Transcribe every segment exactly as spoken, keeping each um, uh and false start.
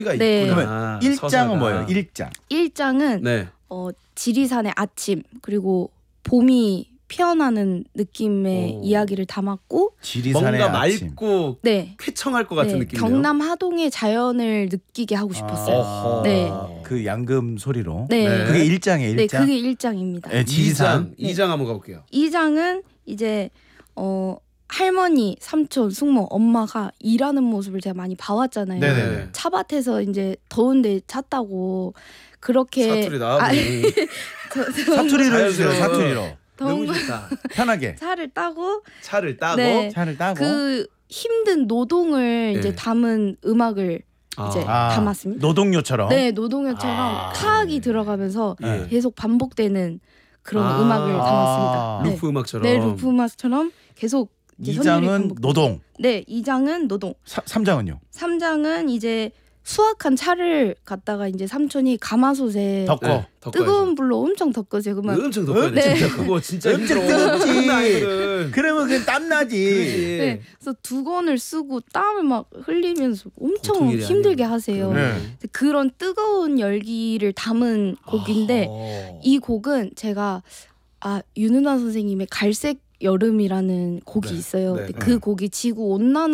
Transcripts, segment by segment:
네. 있구나. 그러면 일 장은 뭐예요? 일 장. 일 장은 네. 어, 지리산의 아침 그리고 봄이 피어나는 느낌의 오. 이야기를 담았고 지리산의 뭔가 아침. 맑고 네. 쾌청할 것 같은 네, 느낌이네요. 경남 하동의 자연을 느끼게 하고 싶었어요. 아, 네. 그 양금 소리로. 네. 네. 그게 일 장이에요. 네, 일 장. 그게 일 장입니다. 네, 지리산. 이 장 한번 가볼게요. 이 장은 이제 어 할머니, 삼촌, 숙모, 엄마가 일하는 모습을 제가 많이 봐왔잖아요. 네네. 차밭에서 이제 더운데 찼다고 그렇게 사투리 나와보니 저- 저- 사투리로 해주세요. 자연스러워. 사투리로. 더운 너무 좋다. 편하게. 차를 따고 차를 따고 네. 차를 따고. 그 힘든 노동을 이제 네. 담은 음악을 아. 이제 아, 담았습니다. 노동요처럼. 네, 노동요처럼 아. 타악이 들어가면서 예. 계속 반복되는 그런 아. 음악을 아. 담았습니다. 네. 루프 음악처럼. 네, 루프 음악처럼 계속 이제 이 선율이 장은 반복되고. 노동. 네, 이 장은 노동. 삼 장은요? 삼 장은 이제 수확한 차를 갖다가 이제 삼촌이 가마솥에 덮고. 네, 덮어야죠. 뜨거운 불로 엄청 덮거죠. 그러면 엄청 덮어야 돼. 네. 진짜 그거 진짜 엄청 힘들어. 뜨겁지. 장난 아니거든. 그러면 그냥 땀나지. 그렇지. 네, 그래서 두건을 쓰고 땀을 막 흘리면서 엄청 보통 일이 힘들게 아니에요. 하세요. 네. 근데 그런 뜨거운 열기를 담은 곡인데 어. 이 곡은 제가 아 윤은아 선생님의 갈색 여름이라는 곡이 네. 있어요. 네. 근데 그 곡이 지구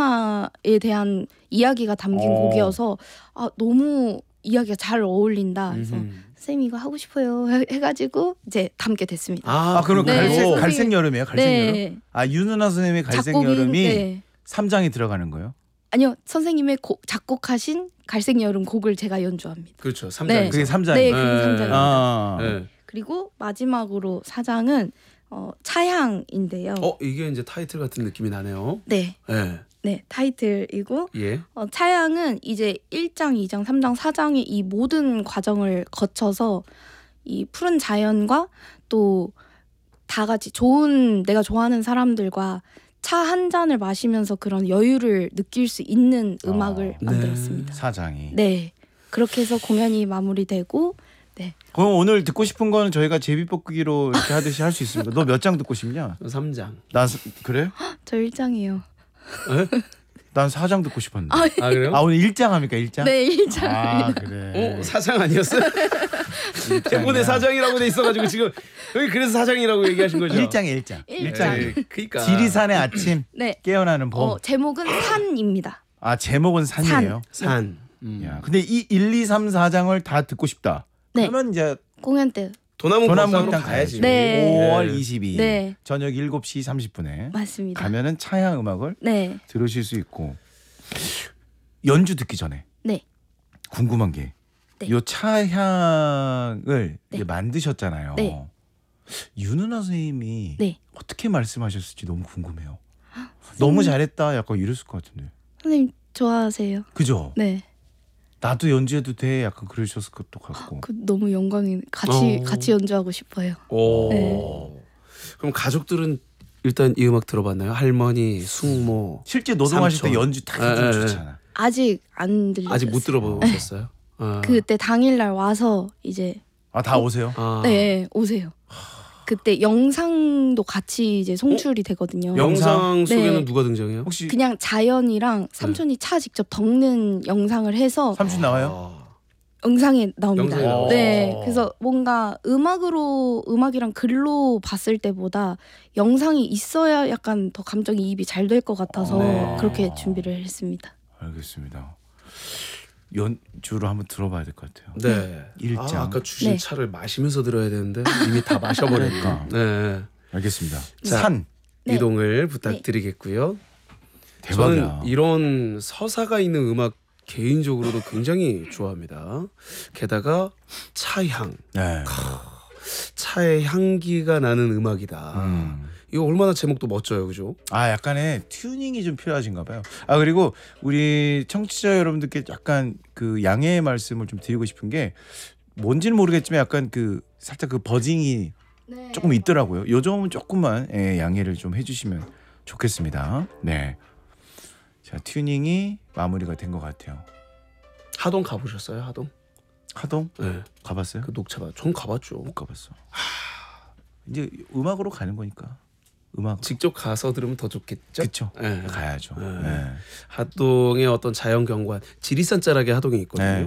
온난화에 대한 이야기가 담긴 어. 곡이어서 아 너무 이야기가 잘 어울린다. 그래서 음흠. 쌤 이거 하고 싶어요 해- 해가지고 이제 담게 됐습니다. 아, 아, 그럼 네. 갈색, 선생님. 갈색 여름이에요? 갈색 여름? 네, 아, 윤은아 선생님의 갈색 작곡인 여름이 네. 삼 장이 들어가는 거예요? 아니요 선생님의 곡, 작곡하신 갈색 여름 곡을 제가 연주합니다. 그렇죠. 삼 네. 장. 그게 삼 장. 네, 네. 그게 삼 장입니다. 아. 네. 그리고 마지막으로 사 장은 어, 차향인데요. 어, 이게 이제 타이틀 같은 느낌이 나네요. 네, 네. 네 타이틀이고 예. 어, 차양은 이제 일 장, 이 장, 삼 장, 사 장의 이 모든 과정을 거쳐서 이 푸른 자연과 또 다 같이 좋은 내가 좋아하는 사람들과 차 한 잔을 마시면서 그런 여유를 느낄 수 있는 음악을 아, 만들었습니다. 사 장이. 네. 그렇게 해서 공연이 마무리되고 네. 그럼 오늘 듣고 싶은 거는 저희가 제비뽑기로 이렇게 하듯이 할 수 있습니다. 너 몇 장 듣고 싶냐? 삼 장. 나 사- 그래? 저 일 장이에요. 난 사 장 듣고 싶었는데. 아, 아, 그래요? 아, 오늘 일 장 합니까? 일 장? 네, 일 장. 아, 그래. 어, 사장 아니었어요? 일 장이야. 대본에 사장이라고 돼 있어가지고 지금 여기 그래서 사장이라고 얘기하신 거죠? 일 장에 일 장. 일 일 장. 네, 그러니까. 지리산의 아침 네. 깨어나는 봄. 어, 제목은 산입니다. 아, 제목은 산이에요. 산. 음. 야, 근데 이 일, 이, 삼, 사 장을 다 듣고 싶다. 네. 그러면 이제 공연 때. 도남은 도남은 법상으로 일단 가야지. 네. 오월 이십이 일 네. 저녁 일곱 시 삼십 분에 맞습니다. 가면은 차양 음악을 네. 들으실 수 있고 연주 듣기 전에 네. 궁금한 게 네. 요 차향을 네. 이제 만드셨잖아요. 네. 윤은아 선생님이 네. 어떻게 말씀하셨을지 너무 궁금해요. 너무 잘했다 약간 이랬을 것 같은데. 선생님 좋아하세요? 그죠? 네. 나도 연주해도 돼 약간 그러셨을 것도 같고. 그 너무 영광이 같이 어. 같이 연주하고 싶어요. 오. 네. 그럼 가족들은 일단 이 음악 들어봤나요? 할머니, 숙모. 실제 노동하실 삼촌. 때 연주 다 네, 해주면 네, 네. 좋잖아. 아직 안 들렸어요. 아직 못 들어보셨어요? 아. 그때 당일날 와서 이제 아, 다 오세요? 아. 네 오세요. 그때 영상도 같이 이제 송출이 되거든요. 영상 속에는 네. 누가 등장해요? 혹시 그냥 자연이랑 삼촌이 차 직접 덮는 영상을 해서 삼촌 나와요? 아. 영상에 나옵니다. 영상에 나와요. 네, 그래서 뭔가 음악으로 음악이랑 글로 봤을 때보다 영상이 있어야 약간 더 감정이입이 잘 될 것 같아서 네. 그렇게 준비를 했습니다. 알겠습니다. 연주를 한번 들어봐야 될 것 같아요. 네. 일 아, 장. 아까 주신 네. 차를 마시면서 들어야 되는데 이미 다 마셔버렸니까. 네. 알겠습니다. 자, 산 네. 이동을 부탁드리겠고요. 대박이야. 저는 이런 서사가 있는 음악 개인적으로도 굉장히 좋아합니다. 게다가 차향, 네. 차의 향기가 나는 음악이다. 음. 이거 얼마나 제목도 멋져요, 그죠? 아, 약간의 튜닝이 좀 필요하신가 봐요. 아, 그리고 우리 청취자 여러분들께 약간 그 양해의 말씀을 좀 드리고 싶은 게 뭔지는 모르겠지만 약간 그 살짝 그 버징이 네. 조금 있더라고요. 요 점은 조금만 예, 양해를 좀 해주시면 좋겠습니다. 네. 자, 튜닝이 마무리가 된 것 같아요. 하동 가보셨어요, 하동? 하동 네. 가봤어요? 그 녹차밭. 전 가봤죠. 못 가봤어. 이제 음악으로 가는 거니까. 음악 직접 가서 들으면 더 좋겠죠. 그쵸. 예. 가야죠. 예. 네. 하동의 어떤 자연 경관, 지리산 자락에 하동이 있거든요. 네.